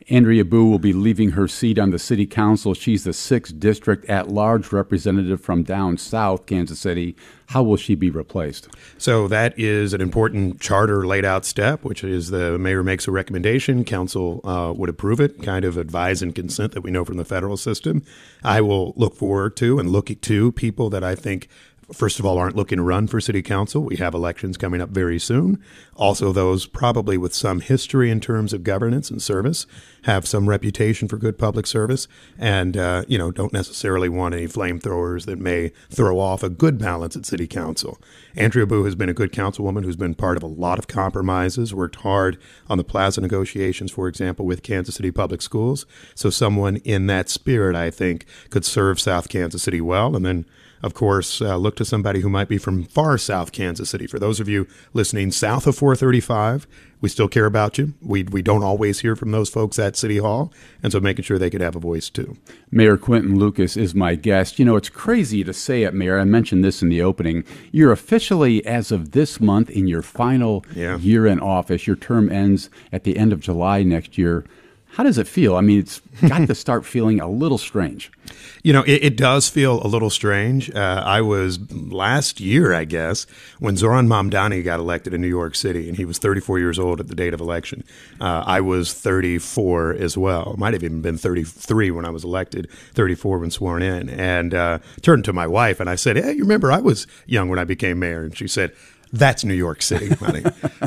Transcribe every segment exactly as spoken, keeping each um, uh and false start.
Andrea Boo will be leaving her seat on the city council. She's the sixth district at-large representative from down south Kansas City. How will she be replaced? So that is an important charter laid out step, which is the mayor makes a recommendation, council uh, would approve it, kind of advise and consent that we know from the federal system. I will look forward to and look to people that I think, first of all, aren't looking to run for city council. We have elections coming up very soon. Also, those probably with some history in terms of governance and service, have some reputation for good public service, and uh, you know, don't necessarily want any flamethrowers that may throw off a good balance at city council. Andrea Boo has been a good councilwoman who's been part of a lot of compromises, worked hard on the plaza negotiations, for example, with Kansas City Public Schools. So someone in that spirit, I think, could serve South Kansas City well. And then, of course, uh, look to somebody who might be from far south Kansas City. For those of you listening south of four thirty-five, we still care about you. We we don't always hear from those folks at City Hall, and so making sure they could have a voice too. Mayor Quinton Lucas is my guest. You know, it's crazy to say it, Mayor. I mentioned this in the opening. You're officially, as of this month, in your final yeah. year in office. Your term ends at the end of July next year. How does it feel? I mean, it's got to start feeling a little strange. You know, it, it does feel a little strange. Uh, I was last year, I guess, when Zoran Mamdani got elected in New York City, and he was thirty-four years old at the date of election. Uh, I was thirty-four as well. Might have even been thirty-three when I was elected, thirty-four when sworn in. And uh, turned to my wife and I said, hey, you remember I was young when I became mayor? And she said, that's New York City, honey.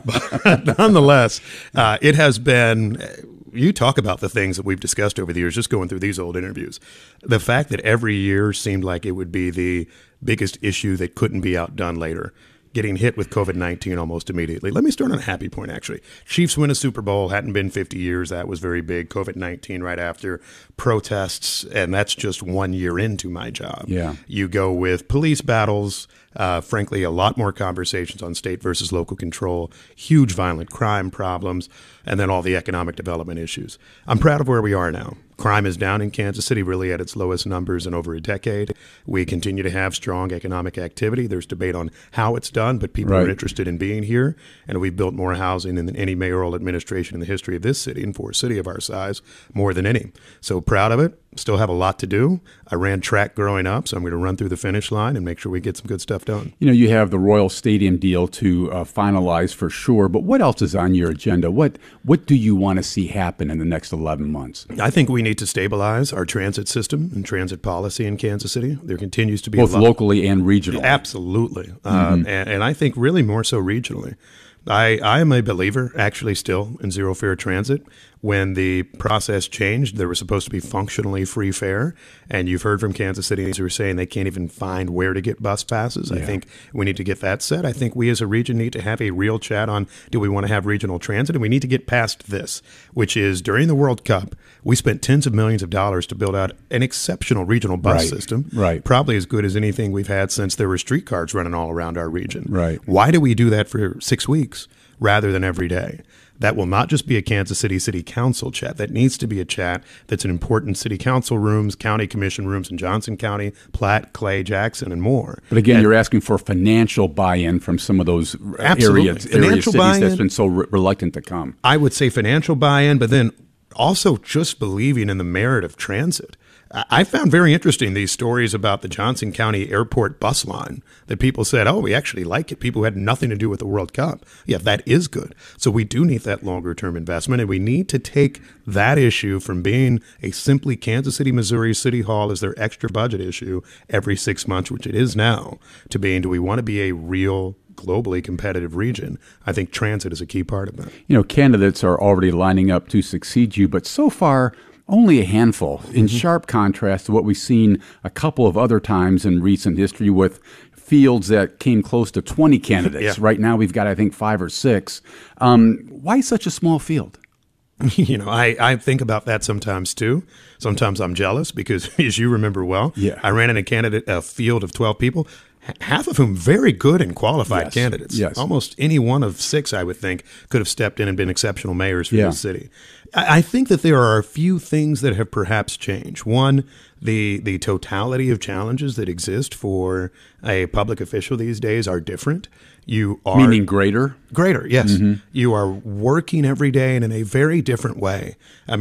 But nonetheless, uh, it has been... You talk about the things that we've discussed over the years, just going through these old interviews. The fact that every year seemed like it would be the biggest issue that couldn't be outdone later. Getting hit with COVID nineteen almost immediately. Let me start on a happy point, actually. Chiefs win a Super Bowl. Hadn't been fifty years. That was very big. COVID nineteen right after. Protests, and that's just one year into my job. Yeah. You go with police battles. Uh, frankly, a lot more conversations on state versus local control, huge violent crime problems, and then all the economic development issues. I'm proud of where we are now. Crime is down in Kansas City, really at its lowest numbers in over a decade. We continue to have strong economic activity. There's debate on how it's done, but people right. are interested in being here. And we've built more housing than any mayoral administration in the history of this city, and for a city of our size, more than any. So proud of it. Still have a lot to do. I ran track growing up, so I'm going to run through the finish line and make sure we get some good stuff done. You know, you have the Royal Stadium deal to uh, finalize for sure, but what else is on your agenda? What what do you want to see happen in the next eleven months? I think we need to stabilize our transit system and transit policy in Kansas City. There continues to be both a lot, locally and regionally. Absolutely, mm-hmm. um, and, and I think really more so regionally. I, I am a believer, actually, still in zero fare transit. When the process changed, there was supposed to be functionally free fare, and you've heard from Kansas Cityans who are saying they can't even find where to get bus passes. Yeah. I think we need to get that set. I think we as a region need to have a real chat on, do we want to have regional transit? And we need to get past this, which is during the World Cup, we spent tens of millions of dollars to build out an exceptional regional bus right. system, right. probably as good as anything we've had since there were streetcars running all around our region. Right. Why do we do that for six weeks rather than every day? That will not just be a Kansas City City Council chat. That needs to be a chat that's in important city council rooms, county commission rooms in Johnson County, Platte, Clay, Jackson, and more. But again, and, you're asking for financial buy-in from some of those absolutely. areas, area cities buy-in, that's been so re- reluctant to come. I would say financial buy-in, but then also just believing in the merit of transit. I found very interesting these stories about the Johnson County Airport bus line that people said, oh, we actually like it. People who had nothing to do with the World Cup. Yeah, that is good. So we do need that longer term investment, and we need to take that issue from being a simply Kansas City, Missouri City Hall as their extra budget issue every six months, which it is now, to being, do we want to be a real globally competitive region? I think transit is a key part of that. You know, candidates are already lining up to succeed you, but so far, only a handful, in mm-hmm. sharp contrast to what we've seen a couple of other times in recent history with fields that came close to twenty candidates. Yeah. Right now we've got, I think, five or six. Um, why such a small field? You know, I, I think about that sometimes, too. Sometimes I'm jealous because, as you remember well, yeah. I ran in a candidate a field of twelve people, half of whom very good and qualified yes. candidates. Yes. Almost any one of six, I would think, could have stepped in and been exceptional mayors for yeah. the city. I, I think that there are a few things that have perhaps changed. One, the the totality of challenges that exist for a public official these days are different. You are meaning greater? Greater, yes. Mm-hmm. You are working every day and in a very different way. I mean,